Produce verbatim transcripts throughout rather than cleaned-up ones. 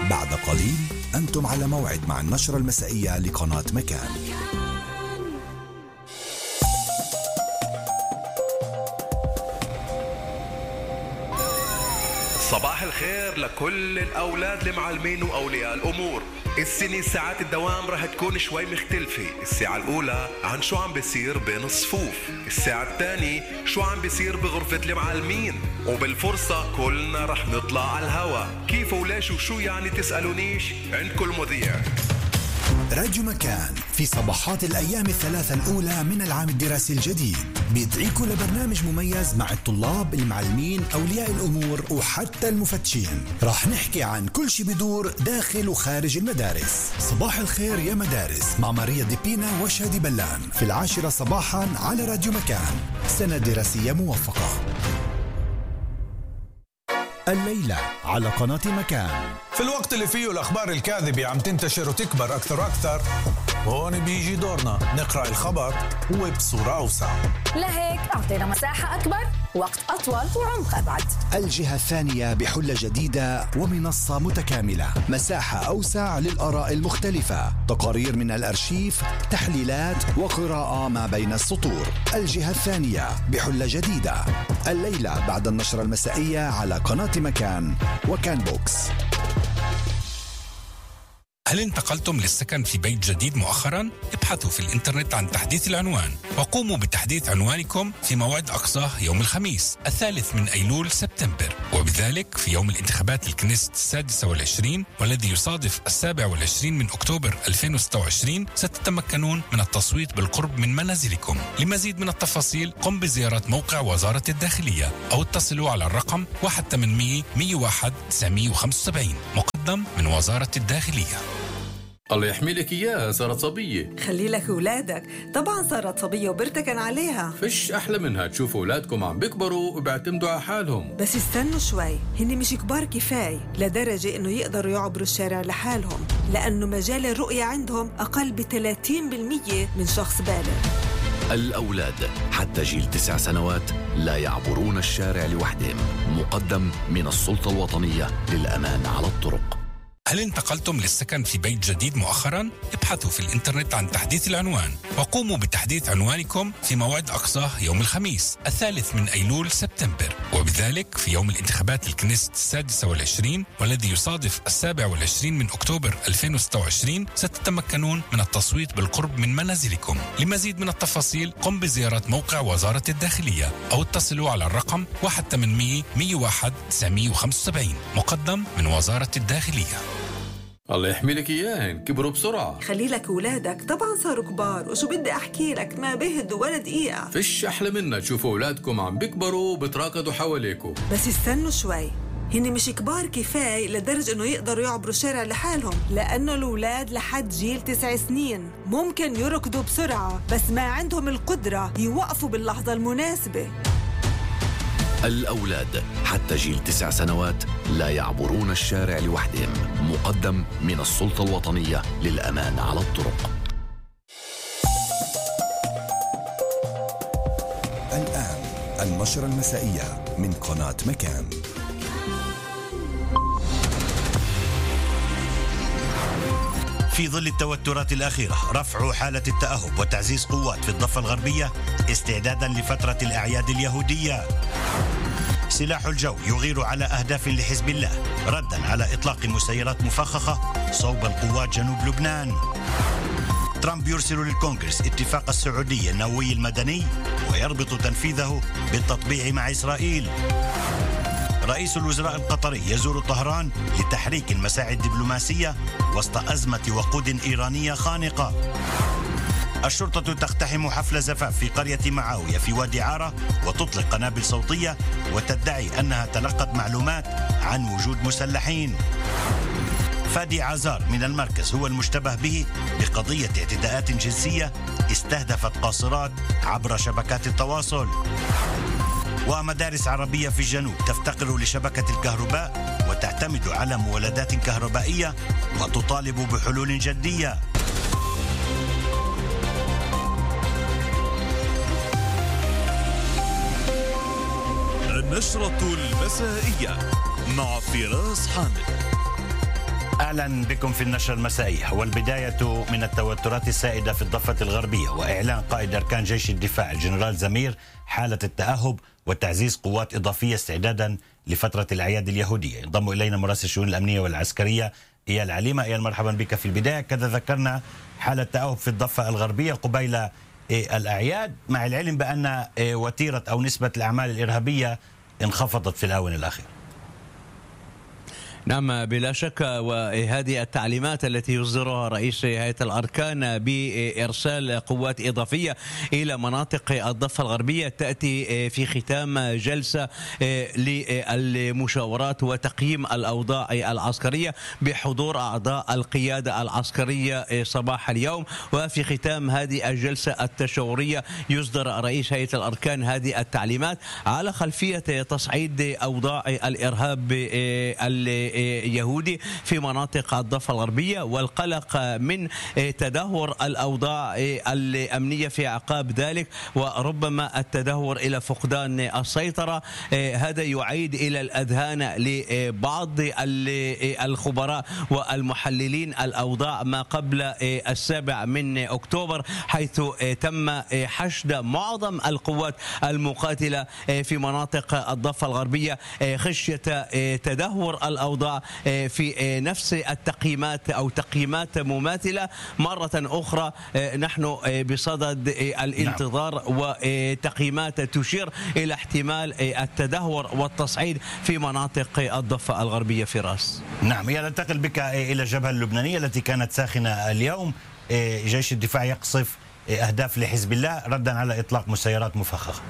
بعد قليل أنتم على موعد مع النشرة المسائية لقناة مكان. صباح الخير لكل الأولاد المعلمين وأولياء الأمور. السنة ساعات الدوام رح تكون شوي مختلفة. الساعة الأولى عن شو عم بيصير بين الصفوف، الساعة الثانية شو عم بيصير بغرفة المعلمين، وبالفرصة كلنا رح نطلع على الهوا. كيف وليش وشو يعني تسألونيش؟ عندكم المذيع. راديو مكان في صباحات الأيام الثلاثة الأولى من العام الدراسي الجديد بيدعيكم لبرنامج مميز مع الطلاب، المعلمين، أولياء الأمور وحتى المفتشين. راح نحكي عن كل شي بدور داخل وخارج المدارس. صباح الخير يا مدارس مع ماريا ديبينا وشادي بلان في العاشرة صباحا على راديو مكان. سنة دراسية موفقة. الليلة على قناة مكان. في الوقت اللي فيه الأخبار الكاذبة عم تنتشر وتكبر أكثر وأكثر، هون بيجي دورنا نقرأ الخبر وبصورة أوسع. لهيك أعطينا مساحة أكبر، وقت أطول وعمق أبعد. الجهة الثانية بحلة جديدة ومنصة متكاملة، مساحة أوسع للآراء المختلفة، تقارير من الأرشيف، تحليلات وقراءة ما بين السطور. الجهة الثانية بحلة جديدة الليلة بعد النشرة المسائية على قناة مكان وكان بوكس. هل انتقلتم للسكن في بيت جديد مؤخرا؟ ابحثوا في الانترنت عن تحديث العنوان وقوموا بتحديث عنوانكم في موعد أقصاه يوم الخميس الثالث من أيلول سبتمبر، وبذلك في يوم الانتخابات الكنيست السادسة والعشرين والذي يصادف السابع والعشرين من أكتوبر ألفين وستة وعشرين ستتمكنون من التصويت بالقرب من منازلكم. لمزيد من التفاصيل قم بزيارة موقع وزارة الداخلية أو اتصلوا على الرقم واحد ثمانمية مية وواحد تسعمية وخمسة وسبعين مقدم من وزارة الداخلية. الله يحمي لك إياها، صارت صبية. خلي لك أولادك، طبعا صارت صبية وبرتكن عليها. فش أحلى منها تشوفوا أولادكم عم بيكبروا وبيعتمدوا على حالهم. بس استنوا شوي، هني مش كبار كفاية لدرجة إنه يقدروا يعبروا الشارع لحالهم، لأنه مجال الرؤية عندهم أقل ب ثلاثين بالمية من شخص بالغ. الأولاد حتى جيل تسع سنوات لا يعبرون الشارع لوحدهم، مقدم من السلطة الوطنية للأمان على الطرق. هل انتقلتم للسكن في بيت جديد مؤخرا؟ ابحثوا في الانترنت عن تحديث العنوان وقوموا بتحديث عنوانكم في موعد أقصاه يوم الخميس الثالث من أيلول سبتمبر، وبذلك في يوم الانتخابات الكنيست السادسة والعشرين والذي يصادف السابع والعشرين من أكتوبر ألفين وستة وعشرين ستتمكنون من التصويت بالقرب من منازلكم. لمزيد من التفاصيل قم بزيارة موقع وزارة الداخلية أو اتصلوا على الرقم واحد ثمانمية مية وواحد تسعمية وخمسة وسبعين مقدم من وزارة الداخلية. الله يحمي لك إياهن، كبروا بسرعة. خلي لك أولادك، طبعا صاروا كبار، وشو بدي أحكي لك ما بهدوا ولا دقيقة. فش أحلى منها تشوفوا أولادكم عم بيكبروا وبتراكضوا حواليكم. بس استنوا شوي، هني مش كبار كفاية لدرجة إنه يقدروا يعبروا الشارع لحالهم، لأنه الأولاد لحد جيل تسع سنين ممكن يركضوا بسرعة، بس ما عندهم القدرة يوقفوا باللحظة المناسبة. الأولاد حتى جيل تسع سنوات لا يعبرون الشارع لوحدهم، مقدم من السلطة الوطنية للأمان على الطرق. الآن النشرة المسائية من قناة مكان. في ظل التوترات الأخيرة رفع حالة التأهب وتعزيز قوات في الضفة الغربية استعدادا لفترة الأعياد اليهودية. سلاح الجو يغير على أهداف لحزب الله ردا على إطلاق مسيرات مفخخة صوب القوات جنوب لبنان. ترامب يرسل للكونغرس اتفاق السعودية النووي المدني ويربط تنفيذه بالتطبيع مع إسرائيل. رئيس الوزراء القطري يزور طهران لتحريك المساعي الدبلوماسية وسط أزمة وقود إيرانية خانقة. الشرطة تقتحم حفل زفاف في قرية معاوية في وادي عارة وتطلق قنابل صوتية وتدعي أنها تلقت معلومات عن وجود مسلحين. فادي عزار من المركز هو المشتبه به بقضية اعتداءات جنسية استهدفت قاصرات عبر شبكات التواصل. ومدارس عربية في الجنوب تفتقر لشبكة الكهرباء وتعتمد على مولدات كهربائية وتطالب بحلول جدية. النشرة المسائية مع فراس حامد. أهلا بكم في النشرة المسائية، والبداية من التوترات السائدة في الضفة الغربية وإعلان قائد أركان جيش الدفاع الجنرال زمير حالة التأهب وتعزيز قوات إضافية استعدادا لفترة الأعياد اليهودية. ينضم إلينا مراسل الشؤون الأمنية والعسكرية إيال عليمة. إيال مرحبا بك. في البداية كذا ذكرنا حالة تأهب في الضفة الغربية قبيل الأعياد، مع العلم بأن وتيرة أو نسبة الأعمال الإرهابية انخفضت في الآونة الأخيرة. نعم بلا شك، وهذه التعليمات التي يصدرها رئيس هيئة الأركان بإرسال قوات إضافية إلى مناطق الضفة الغربية تأتي في ختام جلسة للمشاورات وتقييم الأوضاع العسكرية بحضور أعضاء القيادة العسكرية صباح اليوم. وفي ختام هذه الجلسة التشاورية يصدر رئيس هيئة الأركان هذه التعليمات على خلفية تصعيد أوضاع الإرهاب يهودي في مناطق الضفة الغربية والقلق من تدهور الأوضاع الأمنية في أعقاب ذلك، وربما التدهور إلى فقدان السيطرة. هذا يعيد إلى الأذهان لبعض الخبراء والمحللين الأوضاع ما قبل السابع من أكتوبر، حيث تم حشد معظم القوات المقاتلة في مناطق الضفة الغربية خشية تدهور الأوضاع في نفس التقييمات أو تقييمات مماثلة. مرة أخرى نحن بصدد الانتظار وتقييمات تشير إلى احتمال التدهور والتصعيد في مناطق الضفة الغربية. فراس. نعم، ينتقل بك إلى الجبهة اللبنانية التي كانت ساخنة اليوم. جيش الدفاع يقصف أهداف لحزب الله ردا على إطلاق مسيرات مفخخة.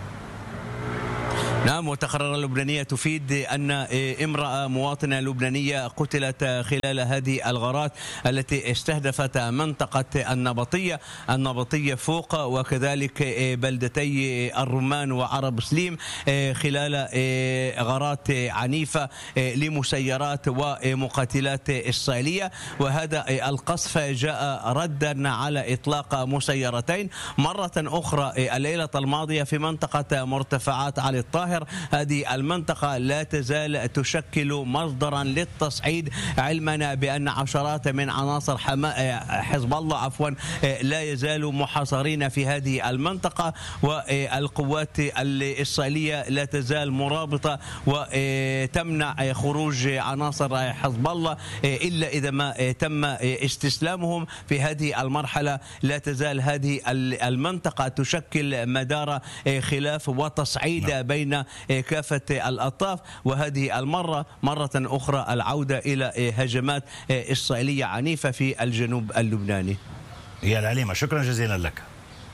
نعم، والتقارير اللبنانية تفيد أن امرأة مواطنة لبنانية قتلت خلال هذه الغارات التي استهدفت منطقة النبطية النبطية فوق وكذلك بلدتي الرمان وعرب سليم خلال غارات عنيفة لمسيرات ومقاتلات إسرائيلية. وهذا القصف جاء ردا على إطلاق مسيرتين مرة أخرى الليلة الماضية في منطقة مرتفعات علي الطاهر. هذه المنطقة لا تزال تشكل مصدرا للتصعيد، علما بأن عشرات من عناصر حزب الله عفوا لا يزالوا محاصرين في هذه المنطقة، والقوات الإسرائيلية لا تزال مرابطة وتمنع خروج عناصر حزب الله إلا إذا ما تم استسلامهم. في هذه المرحلة لا تزال هذه المنطقة تشكل مدار خلاف وتصعيد بين كافة الأطراف، وهذه المرة مرة أخرى العودة إلى هجمات إسرائيلية عنيفة في الجنوب اللبناني. يا العليمة، شكرا جزيلا لك.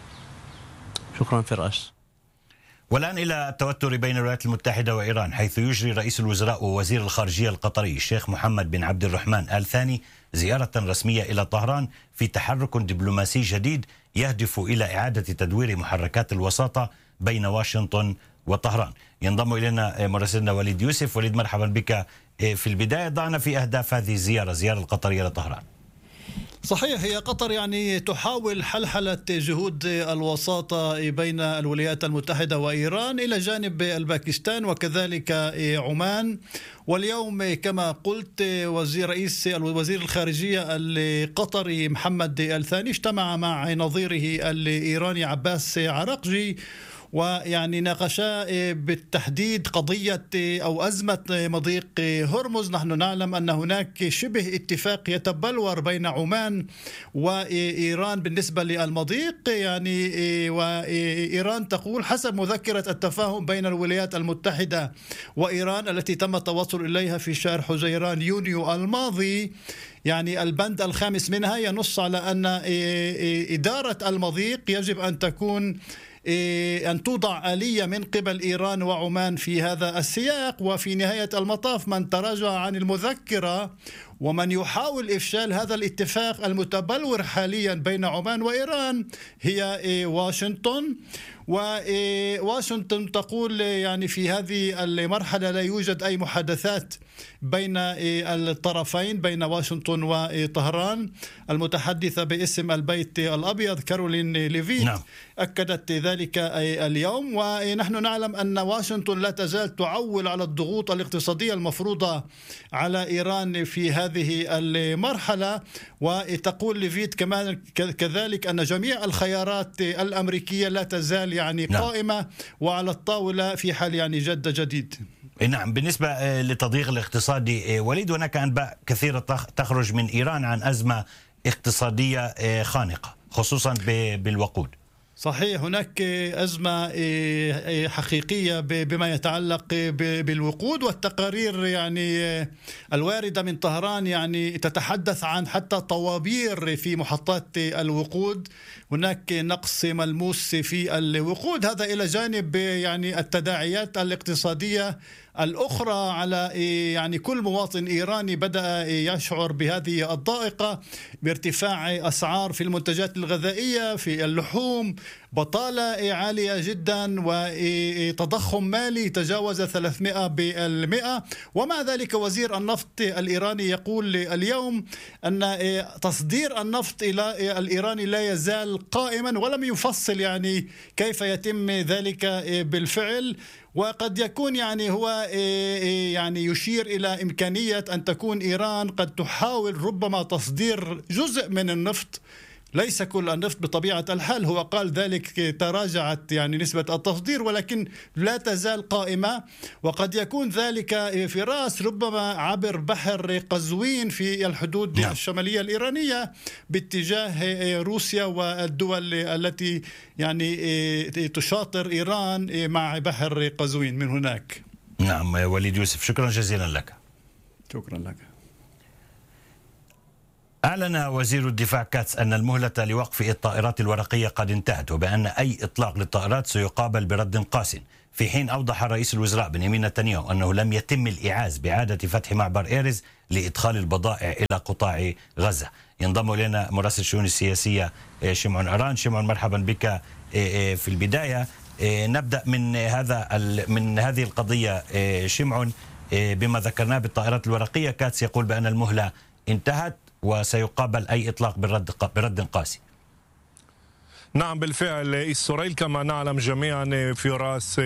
شكرا فراس. والآن إلى التوتر بين الولايات المتحدة وإيران، حيث يجري رئيس الوزراء ووزير الخارجية القطري الشيخ محمد بن عبد الرحمن آل ثاني زيارة رسمية إلى طهران في تحرك دبلوماسي جديد يهدف إلى إعادة تدوير محركات الوساطة بين واشنطن وطهران. ينضم إلينا مراسلنا وليد يوسف. وليد، مرحبا بك. في البداية ضعنا في أهداف هذه الزيارة الزيارة القطرية لطهران. صحيح، هي قطر يعني تحاول حلحلة جهود الوساطة بين الولايات المتحدة وإيران إلى جانب الباكستان وكذلك عمان. واليوم كما قلت وزير رئيس وزير الخارجية القطري محمد آل ثاني اجتمع مع نظيره الإيراني عباس عراقجي، ويعني ناقشا بالتحديد قضية أو أزمة مضيق هرمز. نحن نعلم أن هناك شبه اتفاق يتبلور بين عمان وإيران بالنسبة للمضيق، يعني وإيران تقول حسب مذكرة التفاهم بين الولايات المتحدة وإيران التي تم التوصل إليها في شهر حزيران يونيو الماضي، يعني البند الخامس منها ينص على أن إدارة المضيق يجب أن تكون أن توضع آلية من قبل إيران وعمان في هذا السياق. وفي نهاية المطاف من تراجع عن المذكرة ومن يحاول إفشال هذا الاتفاق المتبلور حاليا بين عمان وإيران هي واشنطن. وواشنطن تقول يعني في هذه المرحلة لا يوجد أي محادثات بين الطرفين بين واشنطن وطهران. المتحدثة باسم البيت الأبيض كارولين ليفيت نعم. أكدت ذلك اليوم. ونحن نعلم أن واشنطن لا تزال تعول على الضغوط الاقتصادية المفروضة على إيران في هذه هذه المرحلة. وتقول ليفيد كمان كذلك أن جميع الخيارات الأمريكية لا تزال يعني قائمة وعلى الطاولة في حال يعني جد جديد. نعم. بالنسبة للتضييق الاقتصادي وليد، هناك أنباء كثيرة تخرج من إيران عن أزمة اقتصادية خانقة خصوصا بالوقود. صحيح، هناك أزمة حقيقية بما يتعلق بالوقود، والتقارير يعني الواردة من طهران يعني تتحدث عن حتى طوابير في محطات الوقود. هناك نقص ملموس في الوقود، هذا إلى جانب يعني التداعيات الاقتصادية الأخرى على يعني كل مواطن إيراني بدأ يشعر بهذه الضائقة بارتفاع أسعار في المنتجات الغذائية، في اللحوم، بطالة عالية جدا، وتضخم مالي تجاوز ثلاثمائة بالمئة. ومع ذلك وزير النفط الإيراني يقول اليوم أن تصدير النفط إلى الإيراني لا يزال قائما، ولم يفصل يعني كيف يتم ذلك بالفعل. وقد يكون يعني هو يعني يشير إلى إمكانية أن تكون إيران قد تحاول ربما تصدير جزء من النفط، ليس كل النفط بطبيعة الحال. هو قال ذلك تراجعت يعني نسبة التصدير، ولكن لا تزال قائمة. وقد يكون ذلك في رأس ربما عبر بحر قزوين في الحدود نعم. الشمالية الإيرانية باتجاه روسيا والدول التي يعني تشاطر إيران مع بحر قزوين من هناك. نعم وليد يوسف، شكرا جزيلا لك. شكرا لك. أعلن وزير الدفاع كاتس أن المهلة لوقف الطائرات الورقية قد انتهت، وبأن أي إطلاق للطائرات سيقابل برد قاس، في حين أوضح رئيس الوزراء بنيامين نتنياهو أنه لم يتم الإعاز بإعادة فتح معبر إيرز لإدخال البضائع إلى قطاع غزة. ينضم إلينا مراسل الشؤون السياسية شمعون عران. شمعون، مرحبا بك. في البداية نبدأ من هذا من هذه القضية. شمعون، بما ذكرناه بالطائرات الورقية، كاتس يقول بأن المهلة انتهت وسيقابل أي إطلاق برد برد قاسي. نعم بالفعل، إسرائيل كما نعلم جميعا في رأس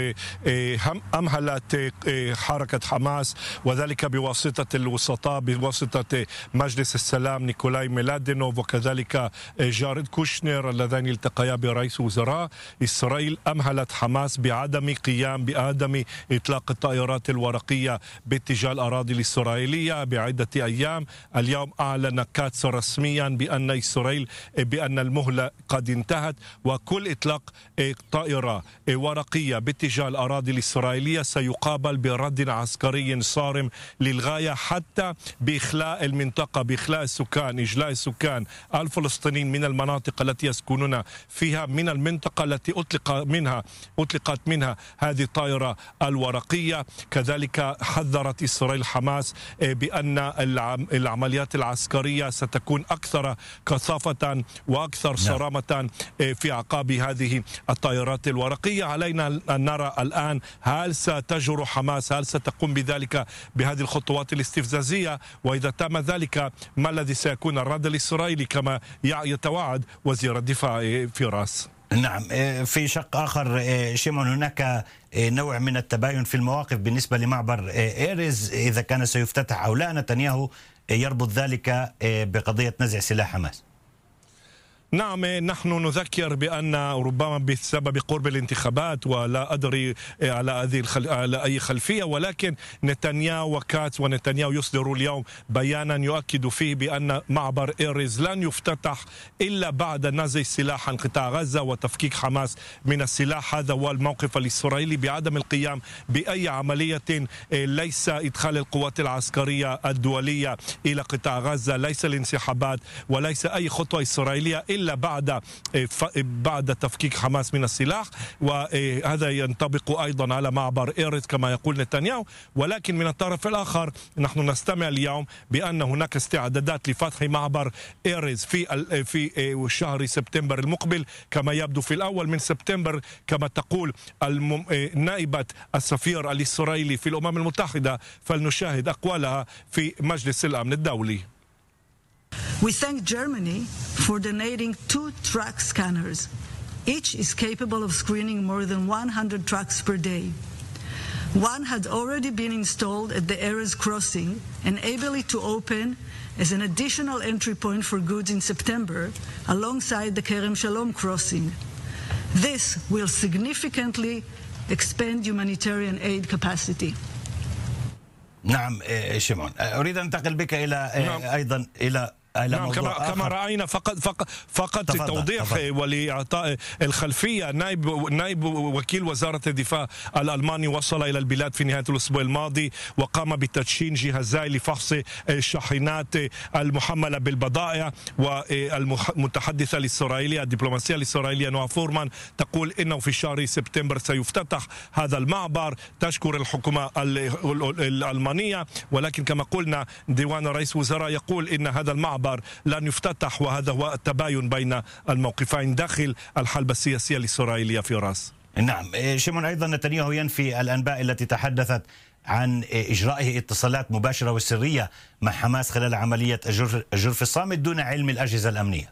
أمهلت حركة حماس، وذلك بواسطة الوسطاء، بواسطة مجلس السلام نيكولاي ميلادينوف وكذلك جارد كوشنر اللذان التقيا برئيس وزراء. إسرائيل أمهلت حماس بعدم قيام بعدم إطلاق الطائرات الورقية باتجاه الأراضي الإسرائيلية بعدة أيام. اليوم أعلن كاتس رسميا بأن إسرائيل بأن المهلة قد انتهت، وكل إطلاق طائرة ورقية باتجاه الأراضي الإسرائيلية سيقابل برد عسكري صارم للغاية، حتى بإخلاء المنطقة، بإخلاء السكان، إجلاء السكان الفلسطينيين من المناطق التي يسكنون فيها من المنطقة التي أطلق منها أطلقت منها هذه الطائرة الورقية. كذلك حذرت إسرائيل حماس بأن العمليات العسكرية ستكون أكثر كثافة وأكثر صرامة في أعقاب هذه الطائرات الورقية. علينا أن نرى الآن هل ستجر حماس، هل ستقوم بذلك بهذه الخطوات الاستفزازية، وإذا تم ذلك ما الذي سيكون الرد الإسرائيلي كما يتوعد وزير الدفاع فراس. نعم. في شق آخر شمعون، هناك نوع من التباين في المواقف بالنسبة لمعبر إيرز إذا كان سيفتتح أو لا. نتنياهو يربط ذلك بقضية نزع سلاح حماس. نعم، نحن نذكر بأن ربما بسبب قرب الانتخابات ولا أدري على هذه الخل... على أي خلفية، ولكن نتنياهو وكاتس ونتنياهو يصدروا اليوم بيانا يؤكد فيه بأن معبر إيرز لن يفتتح إلا بعد نزع سلاح عن قطاع غزة وتفكيك حماس من السلاح. هذا هو الموقف الإسرائيلي بعدم القيام بأي عملية، ليس إدخال القوات العسكرية الدولية إلى قطاع غزة، ليس الانسحابات، وليس أي خطوة إسرائيلية إلا بعد بعد تفكيك حماس من السلاح. وهذا ينطبق أيضا على معبر إيرز كما يقول نتنياهو. ولكن من الطرف الآخر نحن نستمع اليوم بأن هناك استعدادات لفتح معبر إيرز في في شهر سبتمبر المقبل، كما يبدو في الأول من سبتمبر كما تقول نائبة السفير الإسرائيلي في الأمم المتحدة. فلنشاهد أقوالها في مجلس الأمن الدولي. We thank Germany for donating two truck scanners. Each is capable of screening more than one hundred trucks per day. One had already been installed at the Erez crossing, enabling it to open as an additional entry point for goods in September, alongside the Kerem Shalom crossing. This will significantly expand humanitarian aid capacity. نعم شيمون، أريد أن أنتقل بك إلى نعم. أيضا إلى نعم كما, كما رأينا فقط فقط فقط توضيح ولإعطاء الخلفية. نائب نائب وكيل وزارة الدفاع الألماني وصل إلى البلاد في نهاية الأسبوع الماضي وقام بتدشين جهازي لفحص الشاحنات المحملة بالبضائع. والمتحدثة الإسرائيلية الدبلوماسية الإسرائيلية نوع فورمان تقول إنه في شهر سبتمبر سيفتتح هذا المعبر. تشكر الحكومة الألمانية، ولكن كما قلنا ديوان رئيس وزراء يقول إن هذا المعبر لن يفتتح، وهذا هو التباين بين الموقفين داخل الحلبة السياسية الإسرائيلية في راس. نعم شيمون، أيضا نتنياهو ينفي الأنباء التي تحدثت عن إجرائه اتصالات مباشرة وسرية مع حماس خلال عملية الجرف الصامت دون علم الأجهزة الأمنية.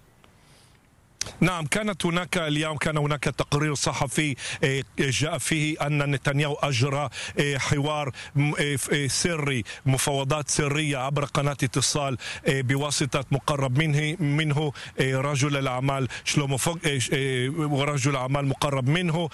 نعم، كانت هناك اليوم كان هناك تقرير صحفي جاء فيه أن نتنياهو أجرى حوار سري، مفاوضات سرية عبر قناة اتصال بواسطة مقرب منه منه رجل الأعمال شلومو ورجل أعمال مقرب منه.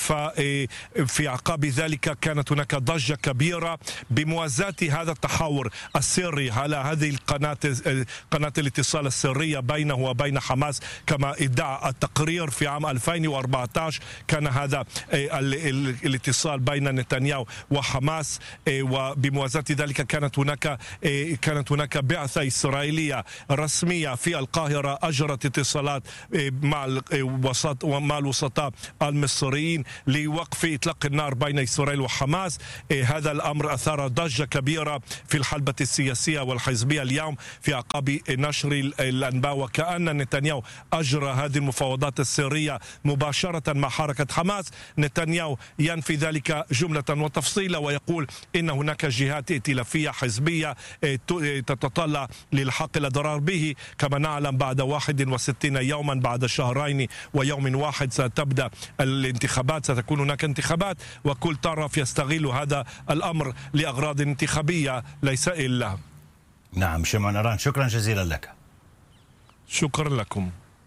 ففي عقاب ذلك كانت هناك ضجة كبيرة بموازاة هذا التحاور السري على هذه القناة قناة الاتصال السرية بينه وبين حماس. كما ادعى التقرير في عام ألفين وأربعة عشر كان هذا الاتصال بين نتنياهو وحماس، وبموازاة ذلك كانت هناك كانت هناك بعثة إسرائيلية رسمية في القاهرة أجرت اتصالات مع الوسط ومع الوسطاء المصريين لوقف إطلاق النار بين إسرائيل وحماس. هذا الأمر أثار ضجة كبيرة في الحلبة السياسية والحزبية اليوم في عقاب نشر الأنباء وكأن نتنياهو أجرى هذه المفاوضات السرية مباشرة مع حركة حماس. نتنياهو ينفي ذلك جملة وتفصيلا ويقول إن هناك جهات ائتلافية حزبية تتطلع للحق الأضرار به. كما نعلم بعد واحد وستين يوما، بعد شهرين ويوم واحد ستبدأ الانتخابات، ستكون هناك انتخابات، وكل طرف يستغل هذا الأمر لأغراض انتخابية ليس إلا. نعم شيمون أران، شكرا جزيلا لك. شكرا لكم.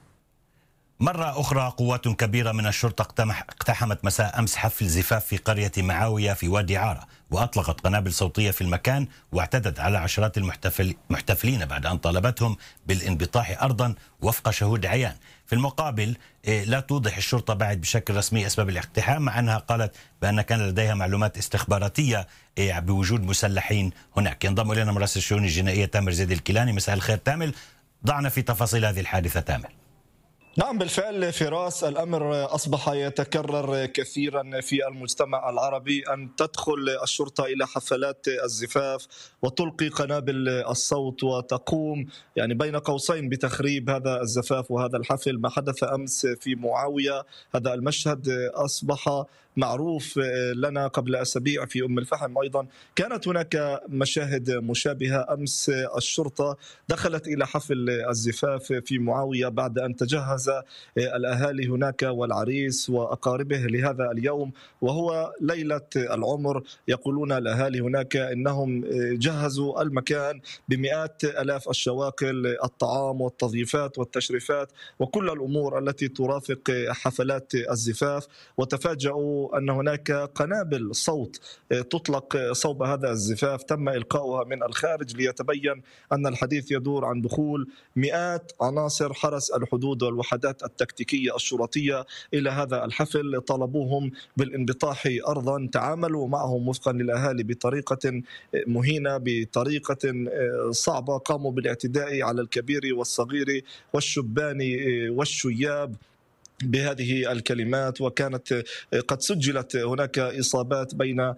مرة أخرى قوات كبيرة من الشرطة اقتحمت مساء أمس حفل زفاف في قرية معاوية في وادي عارة، وأطلقت قنابل صوتية في المكان، واعتدت على عشرات المحتفلين بعد أن طالبتهم بالانبطاح أرضا وفق شهود عيان. في المقابل لا توضح الشرطة بعد بشكل رسمي أسباب الاقتحام، مع أنها قالت بأن كان لديها معلومات استخباراتية بوجود مسلحين هناك. ينضم إلينا مراسل الشؤون الجنائية تامر زيد الكيلاني. مساء الخير تامر، ضعنا في تفاصيل هذه الحادثة تامر. نعم بالفعل فراس، الأمر أصبح يتكرر كثيرا في المجتمع العربي أن تدخل الشرطة إلى حفلات الزفاف وتلقي قنابل الصوت وتقوم يعني بين قوسين بتخريب هذا الزفاف وهذا الحفل. ما حدث أمس في معاوية هذا المشهد أصبح معروف لنا قبل أسابيع في أم الفحم. أيضا كانت هناك مشاهد مشابهة. أمس الشرطة دخلت إلى حفل الزفاف في معاوية بعد أن تجهز الأهالي هناك والعريس وأقاربه لهذا اليوم، وهو ليلة العمر. يقولون الأهالي هناك إنهم جهزوا المكان بمئات ألاف الشواقل، الطعام والتضييفات والتشريفات وكل الأمور التي ترافق حفلات الزفاف، وتفاجؤوا أن هناك قنابل صوت تطلق صوب هذا الزفاف تم إلقاؤها من الخارج، ليتبين أن الحديث يدور عن دخول مئات عناصر حرس الحدود والوحدات التكتيكية الشرطية إلى هذا الحفل. طالبوهم بالانبطاح أرضا، تعاملوا معهم وفقا للأهالي بطريقة مهينة، بطريقة صعبة، قاموا بالاعتداء على الكبير والصغير والشبان والشياب بهذه الكلمات. وكانت قد سجلت هناك إصابات بين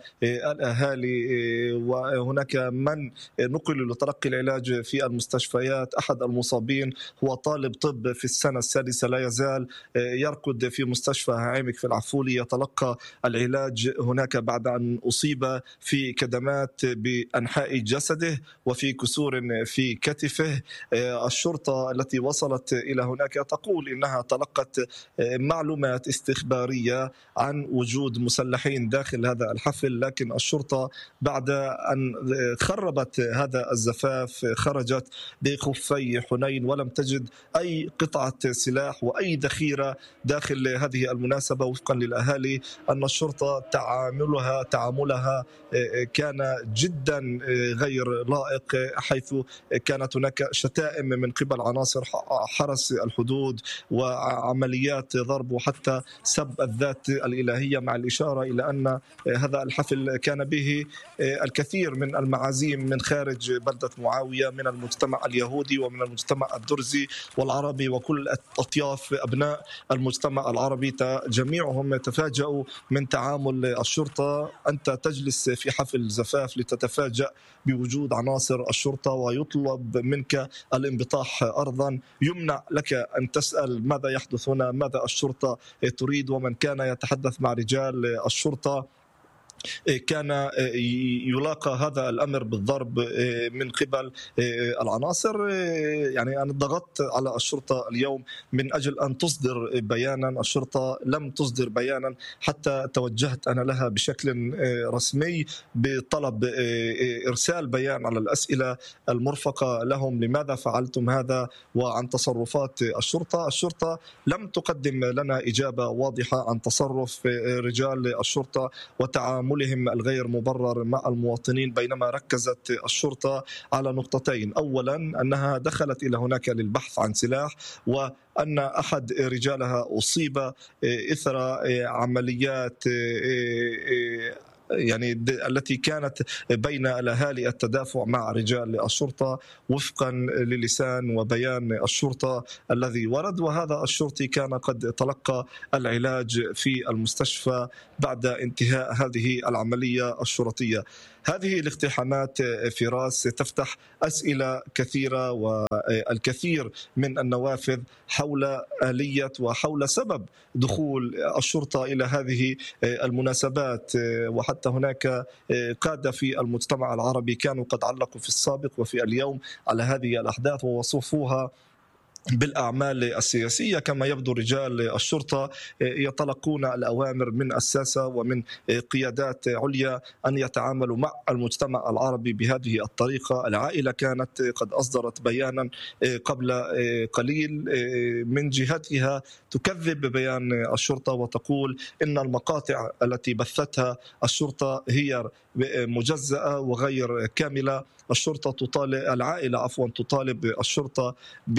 الأهالي، وهناك من نقل لتلقي العلاج في المستشفيات. أحد المصابين هو طالب طب في السنة السادسة، لا يزال يركض في مستشفى هعيمك في العفولي يتلقى العلاج هناك بعد أن أصيب في كدمات بأنحاء جسده وفي كسور في كتفه. الشرطة التي وصلت إلى هناك تقول إنها تلقت معلومات استخبارية عن وجود مسلحين داخل هذا الحفل، لكن الشرطة بعد أن خربت هذا الزفاف خرجت بخفي حنين ولم تجد أي قطعة سلاح وأي ذخيرة داخل هذه المناسبة. وفقا للأهالي أن الشرطة تعاملها تعاملها كان جدا غير لائق، حيث كانت هناك شتائم من قبل عناصر حرس الحدود وعمليات ضرب وحتى سب الذات الإلهية، مع الإشارة إلى أن هذا الحفل كان به الكثير من المعازيم من خارج بلدة معاوية، من المجتمع اليهودي ومن المجتمع الدرزي والعربي وكل أطياف أبناء المجتمع العربي. جميعهم تفاجؤوا من تعامل الشرطة. أنت تجلس في حفل زفاف لتتفاجأ بوجود عناصر الشرطة ويطلب منك الانبطاح أرضا، يمنع لك أن تسأل ماذا يحدث هنا، ماذا الشرطة تريد. ومن كان يتحدث مع رجال الشرطة كان يلاقى هذا الأمر بالضرب من قبل العناصر. يعني أنا ضغطت على الشرطة اليوم من أجل أن تصدر بيانا، الشرطة لم تصدر بيانا حتى توجهت أنا لها بشكل رسمي بطلب إرسال بيان على الأسئلة المرفقة لهم، لماذا فعلتم هذا وعن تصرفات الشرطة. الشرطة لم تقدم لنا إجابة واضحة عن تصرف رجال الشرطة وتعامل تعاملهم الغير مبرر مع المواطنين، بينما ركزت الشرطة على نقطتين: أولا أنها دخلت إلى هناك للبحث عن سلاح، وأن أحد رجالها أصيب إثر عمليات يعني التي كانت بين الأهالي التدافع مع رجال الشرطة وفقا للسان وبيان الشرطة الذي ورد. وهذا الشرطي كان قد تلقى العلاج في المستشفى بعد انتهاء هذه العملية الشرطية. هذه الاقتحامات فراس تفتح أسئلة كثيرة والكثير من النوافذ حول آلية وحول سبب دخول الشرطة إلى هذه المناسبات. وحتى هناك قادة في المجتمع العربي كانوا قد علقوا في السابق وفي اليوم على هذه الأحداث ووصفوها بالأعمال السياسية. كما يبدو رجال الشرطة يتلقون الأوامر من الساسة ومن قيادات عليا أن يتعاملوا مع المجتمع العربي بهذه الطريقة. العائلة كانت قد أصدرت بيانا قبل قليل من جهتها تكذب ببيان الشرطة وتقول إن المقاطع التي بثتها الشرطة هي مجزأة وغير كاملة. الشرطة تطالب العائلة عفوا تطالب الشرطة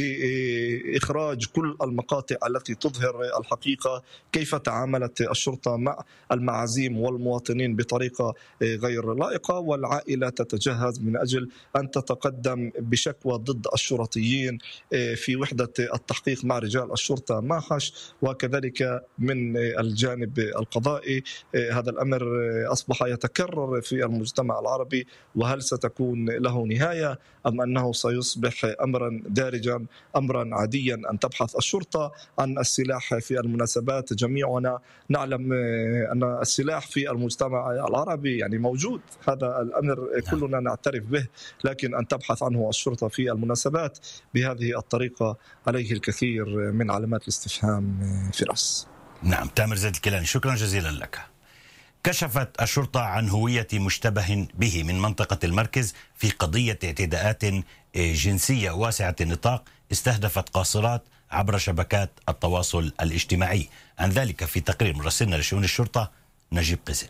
بإخراج كل المقاطع التي تظهر الحقيقة كيف تعاملت الشرطة مع المعازيم والمواطنين بطريقة غير لائقة، والعائلة تتجهز من أجل أن تتقدم بشكوى ضد الشرطيين في وحدة التحقيق مع رجال الشرطة ماحش وكذلك من الجانب القضائي. هذا الأمر أصبح يتكرر في المجتمع العربي، وهل ستكون له نهاية أم أنه سيصبح أمرا دارجا أمرا عاديا أن تبحث الشرطة عن السلاح في المناسبات؟ جميعنا نعلم أن السلاح في المجتمع العربي يعني موجود، هذا الأمر كلنا نعترف به، لكن أن تبحث عنه الشرطة في المناسبات بهذه الطريقة عليه الكثير من علامات الاستفهام. فراس. نعم، تامر زيد الكيلاني، شكرا جزيلا لك. كشفت الشرطة عن هوية مشتبه به من منطقة المركز في قضية اعتداءات جنسية واسعة النطاق استهدفت قاصرات عبر شبكات التواصل الاجتماعي. عن ذلك في تقرير مراسلنا لشؤون الشرطة نجيب قزل.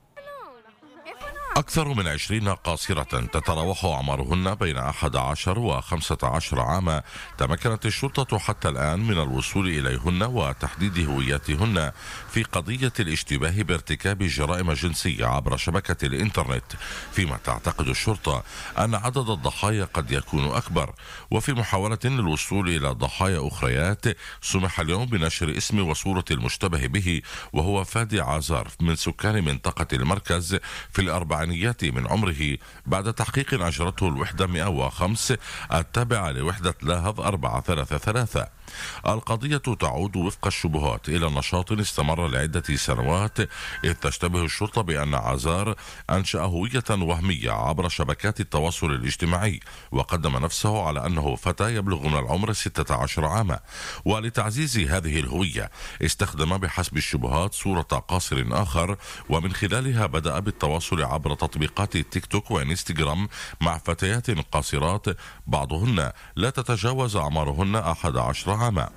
أكثر من عشرين قاصرة تتراوح أعمارهن بين أحد عشر وخمسة عشر عاما تمكنت الشرطة حتى الآن من الوصول إليهن وتحديد هوياتهن في قضية الاشتباه بارتكاب جرائم جنسية عبر شبكة الإنترنت، فيما تعتقد الشرطة أن عدد الضحايا قد يكون أكبر. وفي محاولة للوصول إلى ضحايا أخريات سمح اليوم بنشر اسم وصورة المشتبه به، وهو فادي عازار من سكان منطقة المركز في الأربعينيات من عمره، بعد تحقيق أجرته الوحدة مئة وخمسة التابعة لوحدة لاهض أربعة ثلاثة ثلاثة. القضية تعود وفق الشبهات إلى نشاط استمر لعدة سنوات، إذ تشتبه الشرطة بأن عزار أنشأ هوية وهمية عبر شبكات التواصل الاجتماعي، وقدم نفسه على أنه فتى يبلغ من العمر ستة عشر عاما. ولتعزيز هذه الهوية استخدم بحسب الشبهات صورة قاصر آخر، ومن خلالها بدأ بالتواصل عبر تطبيقات التيك توك وإنستغرام مع فتيات قاصرات بعضهن لا تتجاوز أعمارهن أحد عشر عاما.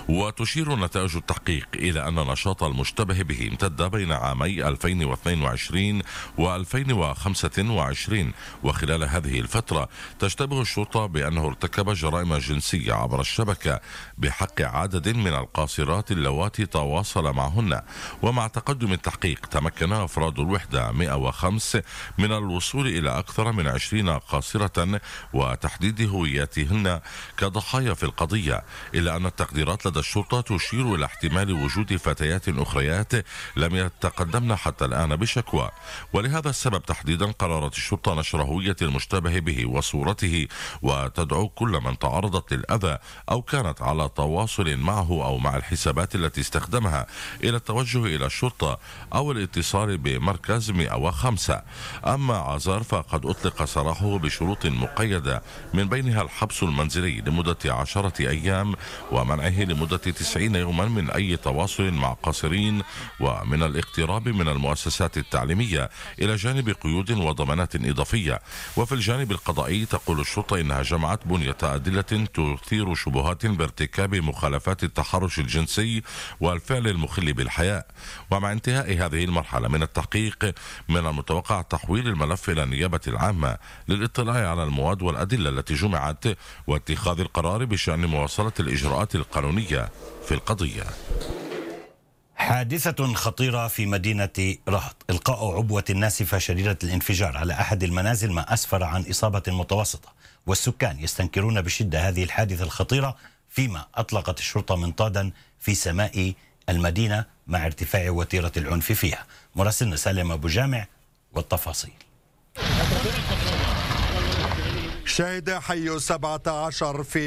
وتشير نتائج التحقيق إلى أن نشاط المشتبه به امتد بين عامي ألفين واثنين وعشرين و ألفين وخمسة وعشرين، وخلال هذه الفترة تشتبه الشرطة بأنه ارتكب جرائم جنسية عبر الشبكة بحق عدد من القاصرات اللواتي تواصل معهن. ومع تقدم التحقيق تمكن أفراد الوحدة مئة وخمسة من الوصول إلى أكثر من عشرين قاصرة وتحديد هوياتهن كضحايا في القضية، إلا أن التقدير لدى الشرطة تشير إلى احتمال وجود فتيات أخريات لم يتقدمن حتى الآن بشكوى. ولهذا السبب تحديدا قررت الشرطة نشر هوية المشتبه به وصورته، وتدعو كل من تعرضت للأذى أو كانت على تواصل معه أو مع الحسابات التي استخدمها إلى التوجه إلى الشرطة أو الاتصال بمركز مئة وخمسة. أما عزار فقد أطلق سراحه بشروط مقيدة، من بينها الحبس المنزلي لمدة عشرة أيام ومنعه لمدة تسعين يوما من أي تواصل مع قاصرين، ومن الاقتراب من المؤسسات التعليمية، إلى جانب قيود وضمانات إضافية. وفي الجانب القضائي تقول الشرطة إنها جمعت بنية أدلة تثير شبهات بارتكاب مخالفات التحرش الجنسي والفعل المخل بالحياء. ومع انتهاء هذه المرحلة من التحقيق من المتوقع تحويل الملف إلى النيابة العامة للاطلاع على المواد والأدلة التي جمعت واتخاذ القرار بشأن مواصلة الإجراءات القانونية في القضية. حادثة خطيرة في مدينة رهط، إلقاء عبوة ناسفة شديدة الانفجار على أحد المنازل ما أسفر عن إصابة متوسطة، والسكان يستنكرون بشدة هذه الحادثة الخطيرة، فيما أطلقت الشرطة منطادا في سماء المدينة مع ارتفاع وتيرة العنف فيها. مراسلنا سالم أبو جامع والتفاصيل. شهد حي سبعة عشر في